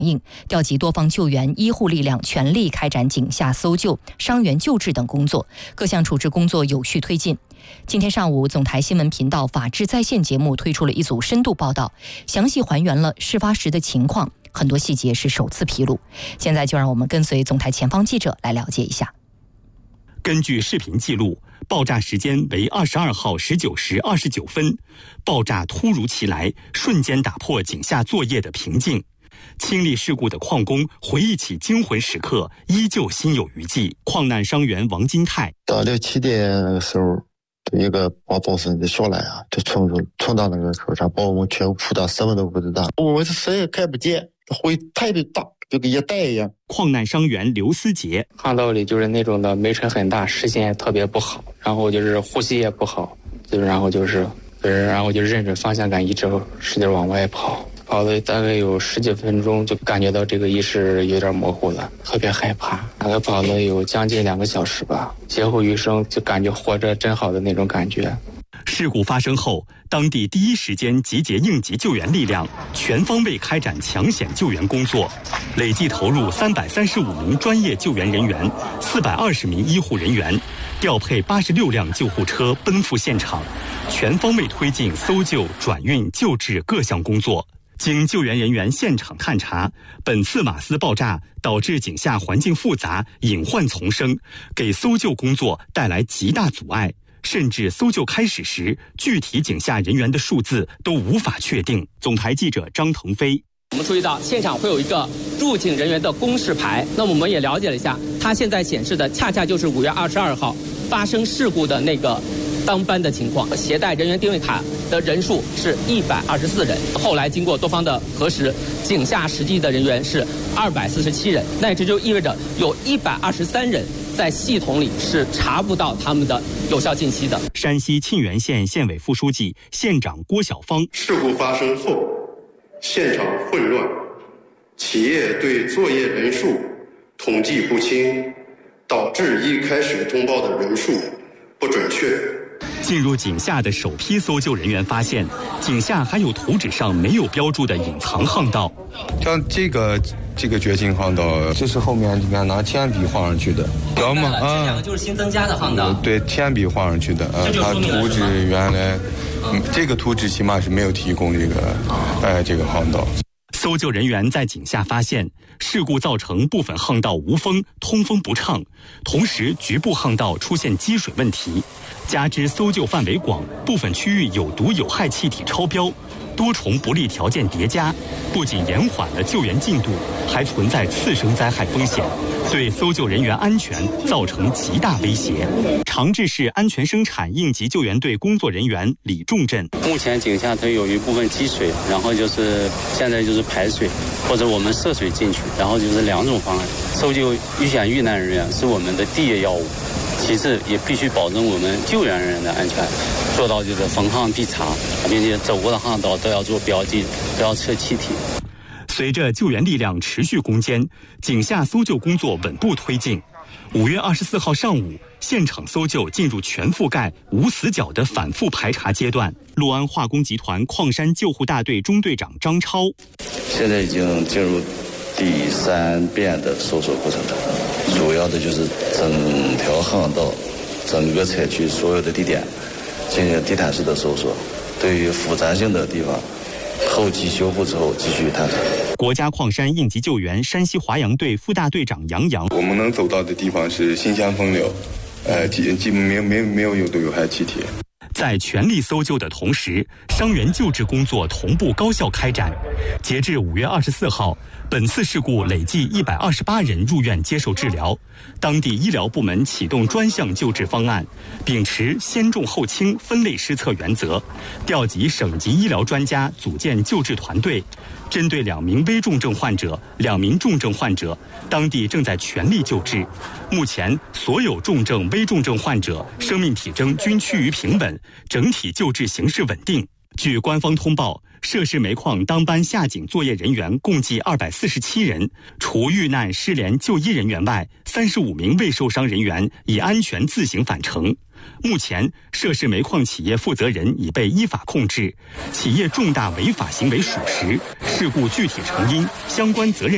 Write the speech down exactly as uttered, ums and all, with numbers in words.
应，调集多方救援医护力量，全力开展井下搜救、伤员救治等工作，各项处置工作有序推进。今天上午，总台新闻频道《法治在线》节目推出了一组深度报道，详细还原了事发时的情况，很多细节是首次披露。现在就让我们跟随总台前方记者来了解一下。 根据视频记录，爆炸时间为二十二号十九时二十九分，爆炸突如其来，瞬间打破井下作业的平静。亲历事故的矿工回忆起惊魂时刻，依旧心有余悸。矿难伤员王金泰： 到六七点的时候，一个爆炸声就下来啊，就冲出冲到那个口上，把我们全部扑倒，什么都不知道。我们谁也看不见，灰特别大，就跟一袋一样。 矿难伤员刘思杰： 巷道里就是那种的煤尘很大，视线也特别不好，然后就是呼吸也不好，就是然后就是就是然后就认准方向感，一直使劲往外跑。跑了大概有十几分钟，就感觉到这个意识有点模糊了，特别害怕。大概跑了有将近两个小时吧，劫后余生，就感觉活着真好的那种感觉。 事故发生后，当地第一时间集结应急救援力量，全方位开展抢险救援工作，累计投入三百三十五名专业救援人员、四百二十名医护人员，调配八十六辆救护车奔赴现场，全方位推进搜救、转运、救治各项工作。经救援人员现场探查，本次瓦斯爆炸导致井下环境复杂、隐患丛生，给搜救工作带来极大阻碍，甚至搜救开始时，具体井下人员的数字都无法确定。总台记者张腾飞： 我们注意到现场会有一个入井人员的公示牌，那我们也了解了一下，它现在显示的恰恰就是五月二十二号发生事故的那个当班的情况，携带人员定位卡的人数是一百二十四人。后来经过多方的核实，井下实际的人员是二百四十七人，那这就意味着有一百二十三人在系统里是查不到他们的有效信息的。 山西沁源县县委副书记、县长郭晓芳： 事故发生后，现场混乱，企业对作业人数统计不清，导致一开始通报的人数不准确。 进入井下的首批搜救人员发现，井下还有图纸上没有标注的隐藏巷道。 像这个这个绝境巷道，这是后面里面拿铅笔画上去的，要么啊， 这两个就是新增加的巷道。 对，铅笔画上去的啊，它图纸原来，嗯，这个图纸起码是没有提供这个，哎，这个巷道。 搜救人员在井下发现，事故造成部分巷道无风、通风不畅，同时局部巷道出现积水问题，加之搜救范围广，部分区域有毒有害气体超标，多重不利条件叠加，不仅延缓了救援进度，还存在次生灾害风险，对搜救人员安全造成极大威胁。长治市安全生产应急救援队工作人员李仲振： 目前井下它有一部分积水，然后就是现在就是排水，或者我们涉水进去，然后就是两种方案。搜救遇险遇难人员是我们的第一要务，其次也必须保证我们救援人员的安全，做到就是逢巷必查，并且走过的巷道都要做标记，都要测气体。 随着救援力量持续攻坚，井下搜救工作稳步推进。五月二十四号上午，现场搜救进入全覆盖、无死角的反复排查阶段。洛安化工集团矿山救护大队中队长张超： 现在已经进入第三遍的搜索过程了，主要的就是整条巷道、整个采区所有的地点进行地毯式的搜索，对于复杂性的地方，后期修复之后继续探索。 国家矿山应急救援山西华阳队副大队长杨洋： 我们能走到的地方是新乡风流，呃，基基本没有没有没有有毒有害气体。 在全力搜救的同时，伤员救治工作同步高效开展。截至五月二十四号，本次事故累计一百二十八人入院接受治疗。当地医疗部门启动专项救治方案，秉持先重后轻分类施策原则，调集省级医疗专家组建救治团队。针对两名危重症患者、两名重症患者，当地正在全力救治。目前，所有重症、危重症患者生命体征均趋于平稳，整体救治形势稳定。据官方通报，涉事煤矿当班下井作业人员共计二百四十七人，除遇难失联就医人员外，三十五名未受伤人员已安全自行返程。目前，涉事煤矿企业负责人已被依法控制，企业重大违法行为属实，事故具体成因、相关责任